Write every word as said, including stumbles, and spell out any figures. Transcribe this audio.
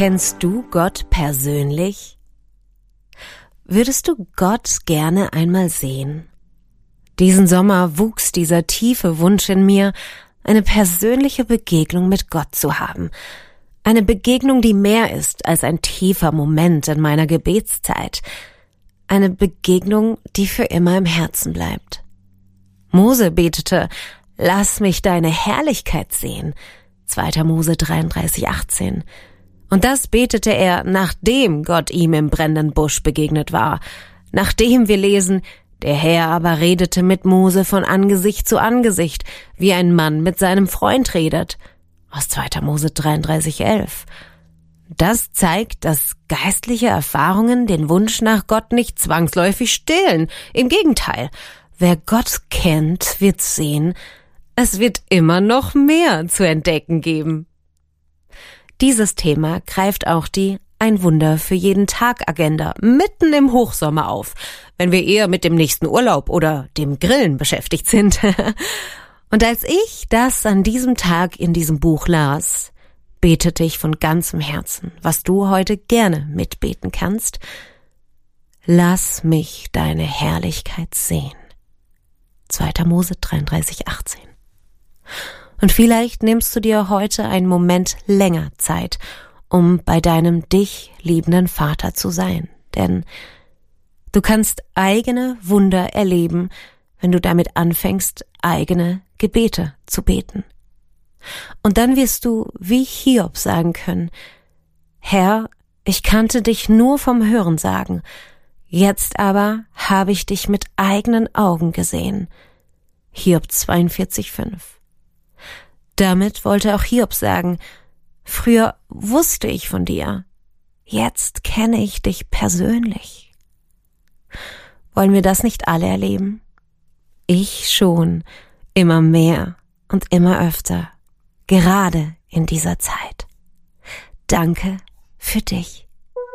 Kennst du Gott persönlich? Würdest du Gott gerne einmal sehen? Diesen Sommer wuchs dieser tiefe Wunsch in mir, eine persönliche Begegnung mit Gott zu haben. Eine Begegnung, die mehr ist als ein tiefer Moment in meiner Gebetszeit. Eine Begegnung, die für immer im Herzen bleibt. Mose betete, lass mich deine Herrlichkeit sehen. zweiter Mose dreiunddreißig, achtzehn. Und das betete er, nachdem Gott ihm im brennenden Busch begegnet war. Nachdem wir lesen, der Herr aber redete mit Mose von Angesicht zu Angesicht, wie ein Mann mit seinem Freund redet. Aus zweiter Mose dreiunddreißig, elf. Das zeigt, dass geistliche Erfahrungen den Wunsch nach Gott nicht zwangsläufig stillen. Im Gegenteil, wer Gott kennt, wird sehen, es wird immer noch mehr zu entdecken geben. Dieses Thema greift auch die Ein Wunder für jeden Tag Agenda mitten im Hochsommer auf, wenn wir eher mit dem nächsten Urlaub oder dem Grillen beschäftigt sind. Und als ich das an diesem Tag in diesem Buch las, betete ich von ganzem Herzen, was du heute gerne mitbeten kannst. Lass mich deine Herrlichkeit sehen. zweiter Mose dreiunddreißig, achtzehn. Und vielleicht nimmst du dir heute einen Moment länger Zeit, um bei deinem dich liebenden Vater zu sein. Denn du kannst eigene Wunder erleben, wenn du damit anfängst, eigene Gebete zu beten. Und dann wirst du wie Hiob sagen können, Herr, ich kannte dich nur vom Hörensagen, jetzt aber habe ich dich mit eigenen Augen gesehen. Hiob zweiundvierzig, fünf. Damit wollte auch Hiob sagen, früher wusste ich von dir, jetzt kenne ich dich persönlich. Wollen wir das nicht alle erleben? Ich schon, immer mehr und immer öfter, gerade in dieser Zeit. Danke für dich.